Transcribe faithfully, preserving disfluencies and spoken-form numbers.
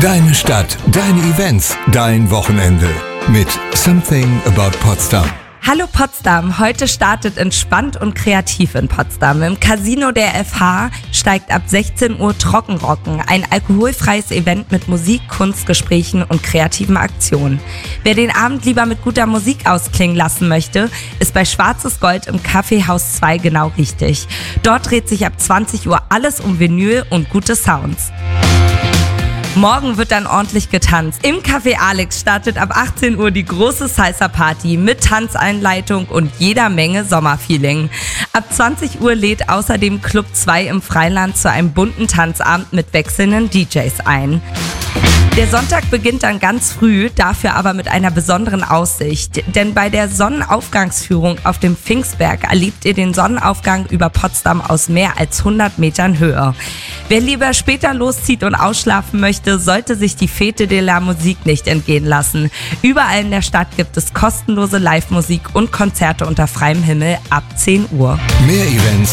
Deine Stadt, deine Events, dein Wochenende mit Something About Potsdam. Hallo Potsdam, heute startet Entspannt und Kreativ in Potsdam. Im Casino der F H steigt ab sechzehn Uhr Trockenrocken, ein alkoholfreies Event mit Musik, Kunstgesprächen und kreativen Aktionen. Wer den Abend lieber mit guter Musik ausklingen lassen möchte, ist bei Schwarzes Gold im Kaffeehaus zwei genau richtig. Dort dreht sich ab zwanzig Uhr alles um Vinyl und gute Sounds. Morgen wird dann ordentlich getanzt. Im Café Alex startet ab achtzehn Uhr die große Salsa-Party mit Tanzeinleitung und jeder Menge Sommerfeeling. Ab zwanzig Uhr lädt außerdem Club zwei im Freiland zu einem bunten Tanzabend mit wechselnden D Js ein. Der Sonntag beginnt dann ganz früh, dafür aber mit einer besonderen Aussicht. Denn bei der Sonnenaufgangsführung auf dem Pfingstberg erlebt ihr den Sonnenaufgang über Potsdam aus mehr als hundert Metern Höhe. Wer lieber später loszieht und ausschlafen möchte, sollte sich die Fete de la Musique nicht entgehen lassen. Überall in der Stadt gibt es kostenlose Live-Musik und Konzerte unter freiem Himmel ab zehn Uhr. Mehr Events